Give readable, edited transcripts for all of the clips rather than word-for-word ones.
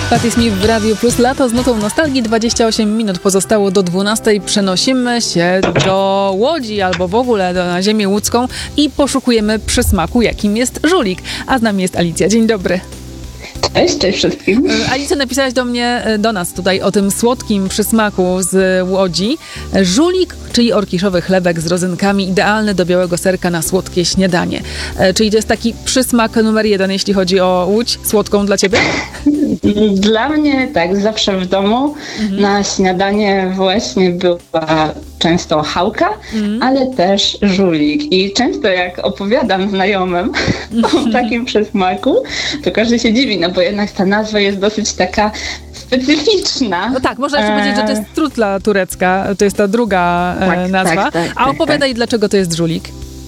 Patti Smith w Radiu Plus. Lato z nutą nostalgii. 28 minut pozostało do 12. Przenosimy się do Łodzi albo w ogóle na ziemię łódzką i poszukujemy przysmaku, jakim jest żulik. A z nami jest Alicja. Dzień dobry. Cześć wszystkim. Alicja, napisałaś do nas tutaj o tym słodkim przysmaku z Łodzi. Żulik, czyli orkiszowy chlebek z rodzynkami, idealny do białego serka na słodkie śniadanie. Czyli to jest taki przysmak numer 1, jeśli chodzi o Łódź, słodką dla ciebie? Dla mnie tak, zawsze w domu na śniadanie właśnie była często chałka, ale też żulik. I często jak opowiadam znajomym o takim przysmaku, to każdy się dziwi, no bo jednak ta nazwa jest dosyć taka specyficzna. No tak, można jeszcze powiedzieć, że to jest trutla turecka, to jest ta druga nazwa. A opowiadaj, dlaczego to jest żulik?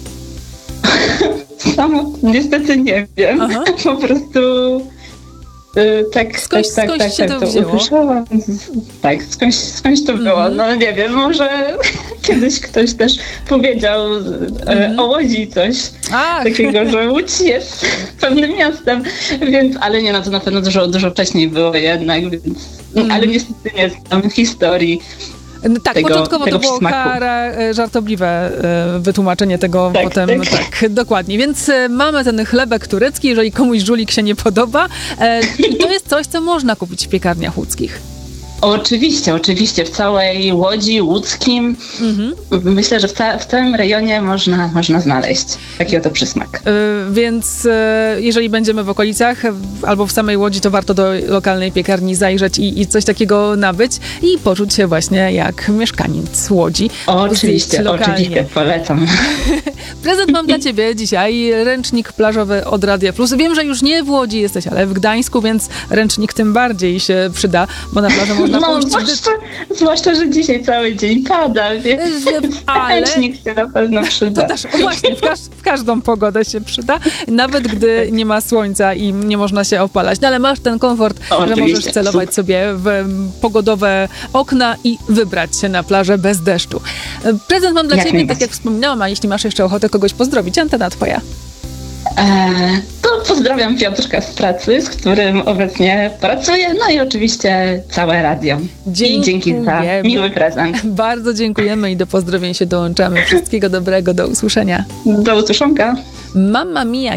Samo niestety nie wiem. Aha. Po prostu skądś się to wzięło? Usłyszałam. Tak, skądś to było. No nie wiem, może kiedyś ktoś też powiedział o Łodzi coś takiego, że Łódź jest pewnym miastem, więc, ale nie, no to na pewno dużo wcześniej było jednak, więc, ale niestety nie znam historii. Tak, początkowo to było żartobliwe wytłumaczenie tego potem. Tak, dokładnie. Więc mamy ten chlebek turecki, jeżeli komuś żulik się nie podoba. I to jest coś, co można kupić w piekarniach łódzkich. Oczywiście. W całej Łodzi, Łódzkim. Myślę, że w całym rejonie można znaleźć taki oto przysmak. Więc jeżeli będziemy w okolicach albo w samej Łodzi, to warto do lokalnej piekarni zajrzeć i coś takiego nabyć i poczuć się właśnie jak mieszkaniec Łodzi. Oczywiście, polecam. Prezent mam dla ciebie dzisiaj. Ręcznik plażowy od Radia Plus. Wiem, że już nie w Łodzi jesteś, ale w Gdańsku, więc ręcznik tym bardziej się przyda, bo na plażę można pójść. Zwłaszcza, że dzisiaj cały dzień pada, więc ręcznik się na pewno przyda. To też właśnie w każdą pogodę się przyda, nawet gdy nie ma słońca i nie można się opalać. No ale masz ten komfort, że możesz celować sobie w pogodowe okna i wybrać się na plażę bez deszczu. Prezent mam dla ciebie, tak jak wspominałam, a jeśli masz jeszcze ochotę kogoś pozdrowić, antena twoja. To pozdrawiam Piotrka z pracy, z którym obecnie pracuję, no i oczywiście całe radio. I dzięki za miły prezent. Bardzo dziękujemy i do pozdrowień się dołączamy. Wszystkiego dobrego, do usłyszenia. Do usłyszonka. Mamma Mia.